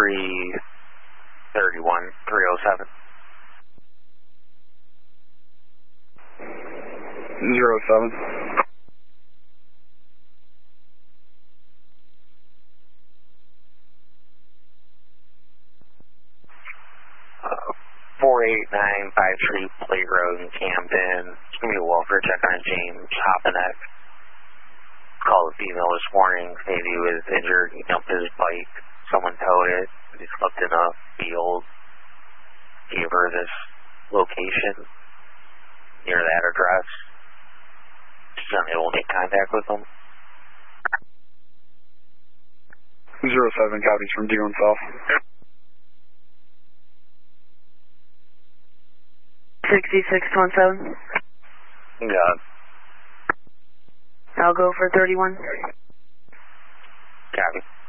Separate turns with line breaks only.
331, 307.
07.
4895 Plate Road in Camden. It's going to be a welfare check on James Hoppeneck. Called a female this morning, saying he was injured. He jumped his bike. Someone towed it. He slept in a field. Gave her this location near that address. She's unable to make contact with him.
07 copies from D1 South.
6627.
Yeah.
I'll go for 31.
Copy.